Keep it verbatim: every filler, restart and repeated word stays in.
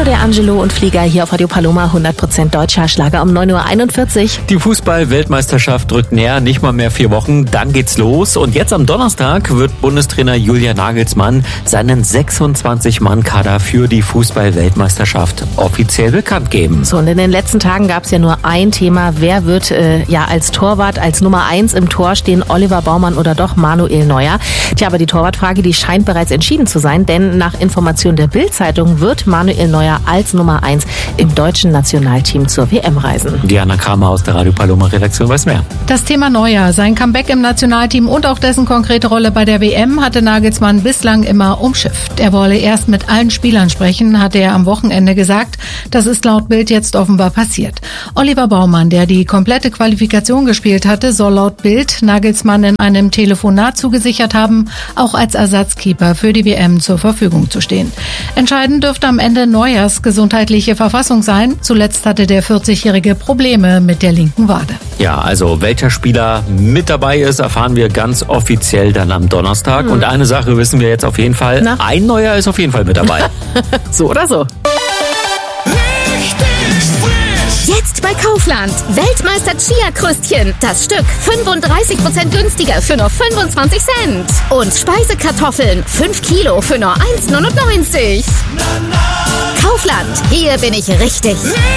Trio der Angelo und Flieger hier auf Radio Paloma, hundert Prozent deutscher Schlager um neun Uhr einundvierzig. Die Fußball-Weltmeisterschaft drückt näher, nicht mal mehr vier Wochen, dann geht's los. Und jetzt am Donnerstag wird Bundestrainer Julian Nagelsmann seinen sechsundzwanzig Mann Kader für die Fußball-Weltmeisterschaft offiziell bekannt geben. So, und in den letzten Tagen gab es ja nur ein Thema, wer wird äh, ja als Torwart, als Nummer eins im Tor stehen, Oliver Baumann oder doch Manuel Neuer? Tja, aber die Torwartfrage, die scheint bereits entschieden zu sein, denn nach Information der Bild-Zeitung wird Manuel Neuer als Nummer eins im deutschen Nationalteam zur W M reisen. Diana Kramer aus der Radio Paloma Redaktion weiß mehr. Das Thema Neuer, sein Comeback im Nationalteam und auch dessen konkrete Rolle bei der W M hatte Nagelsmann bislang immer umschifft. Er wolle erst mit allen Spielern sprechen, hatte er am Wochenende gesagt. Das ist laut Bild jetzt offenbar passiert. Oliver Baumann, der die komplette Qualifikation gespielt hatte, soll laut Bild Nagelsmann in einem Telefonat zugesichert haben, auch als Ersatzkeeper für die W M zur Verfügung zu stehen. Entscheidend dürfte am Ende Neuers gesundheitliche Verfassung sein. Zuletzt hatte der vierzigjährige Probleme mit der linken Wade. Ja, also welcher Spieler mit dabei ist, erfahren wir ganz offiziell dann am Donnerstag. Mhm. Und eine Sache wissen wir jetzt auf jeden Fall, Na? ein Neuer ist auf jeden Fall mit dabei. So oder so. Jetzt bei Kaufland. Weltmeister Chia-Krüstchen. Das Stück fünfunddreißig Prozent günstiger für nur fünfundzwanzig Cent. Und Speisekartoffeln fünf Kilo für nur eins Komma neunundneunzig. Kaufland. Hier bin ich richtig.